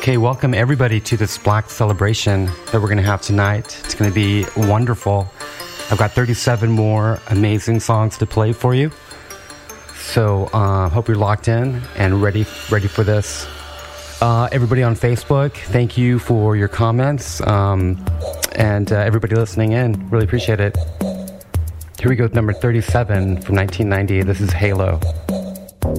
Okay, welcome everybody to this Black celebration that we're going to have tonight. It's going to be wonderful. I've got 37 more amazing songs to play for you. So hope you're locked in and ready for this. Everybody on Facebook, thank you for your comments. And everybody listening in, really appreciate it. Here we go with number 37 from 1990. This is Halo.